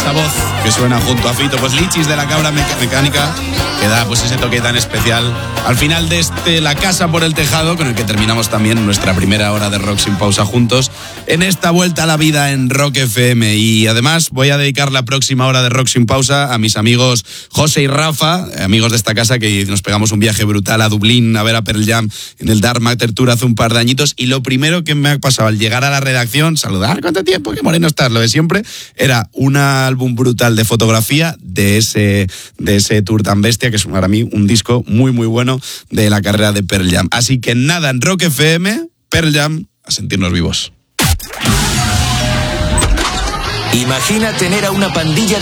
esta voz que suena junto a Fito, pues Lichis de la Cabra Mecánica, que da pues ese toque tan especial al final de La Casa por el Tejado, con el que terminamos también nuestra primera hora de Rock Sin Pausa juntos en esta vuelta a la vida en Rock FM. Y además voy a dedicar la próxima hora de Rock Sin Pausa a mis amigos José y Rafa, amigos de esta casa, que nos pegamos un viaje brutal a Dublín a ver a Pearl Jam en el Dark Matter Tour hace un par de añitos, y lo primero que me ha pasado al llegar a la redacción, saludar, ¿cuánto tiempo? Qué moreno estás, lo de siempre, era un álbum brutal de fotografía de ese tour tan bestia, que es para mí un disco muy muy bueno de la carrera de Pearl Jam. Así que nada, en Rock FM, Pearl Jam, a sentirnos vivos. Imagina tener a una pandilla